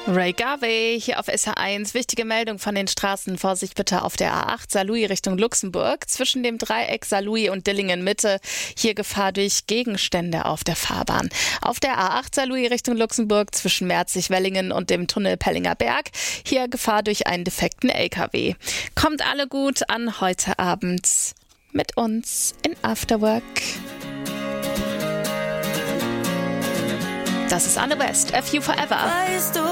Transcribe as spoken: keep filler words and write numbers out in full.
Ray Garvey hier auf S R eins. Wichtige Meldung von den Straßen. Vorsicht bitte auf der A acht Saarlouis Richtung Luxemburg. Zwischen dem Dreieck Saarlouis und Dillingen Mitte. Hier Gefahr durch Gegenstände auf der Fahrbahn. Auf der A acht Saarlouis Richtung Luxemburg zwischen Merzig-Wellingen und dem Tunnel Pellinger Berg. Hier Gefahr durch einen defekten L K W. Kommt alle gut an heute Abend mit uns in Afterwork. Das ist Anne West, F You Forever. Weißt du,